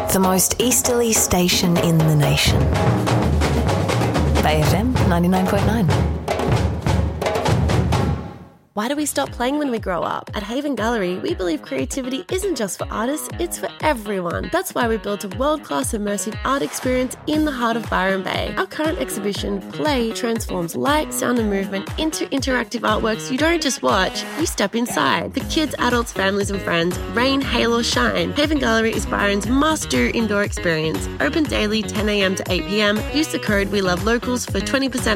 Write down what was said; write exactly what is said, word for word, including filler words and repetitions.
The most easterly station in the nation. Bay F M ninety-nine point nine. Why do we stop playing when we grow up? At Haven Gallery, we believe creativity isn't just for artists, it's for everyone. That's why we built a world-class immersive art experience in the heart of Byron Bay. Our current exhibition, Play, transforms light, sound and movement into interactive artworks you don't just watch, you step inside. For kids, adults, families and friends, rain, hail or shine, Haven Gallery is Byron's must-do indoor experience. Open daily ten a m to eight p m. Use the code WeLoveLocals for twenty percent